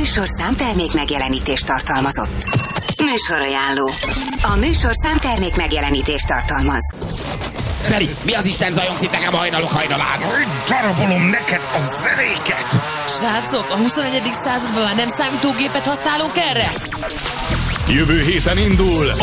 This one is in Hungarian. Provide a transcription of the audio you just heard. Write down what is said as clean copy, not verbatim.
műsorszám termék megjelenítést tartalmazott. Műsorajánló. A műsorszám termék megjelenítést tartalmaz. Feri, mi az Isten zajongsz itt nekem hajnalok hajnalán? Darabolom neked a zenéket! Srácok, a 21. században már nem számítógépet használunk erre? Jövő héten indul